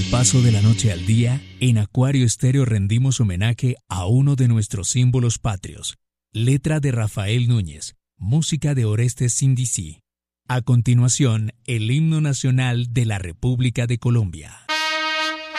paso de la noche al día, en Acuario Estéreo rendimos homenaje a uno de nuestros símbolos patrios. Letra de Rafael Núñez, música de Orestes Sindicí. A continuación, el himno nacional de la República de Colombia.